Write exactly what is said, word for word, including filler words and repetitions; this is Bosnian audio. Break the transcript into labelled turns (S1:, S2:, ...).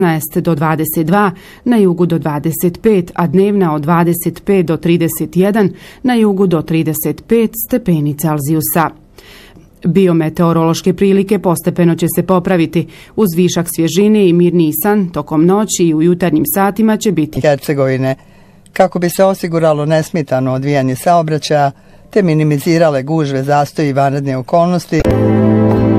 S1: do dvadeset dva, na jugu do dvadeset pet, a dnevna od dvadeset pet do trideset jedan, na jugu do trideset pet stepeni Celzijusa. Biometeorološke prilike postepeno će se popraviti. Uz višak svježine i mirniji san, tokom noći i u jutarnjim satima će biti
S2: Hercegovine, kako bi se osiguralo nesmetano odvijanje saobraćaja te minimizirale gužve, zastoji i vanredne okolnosti.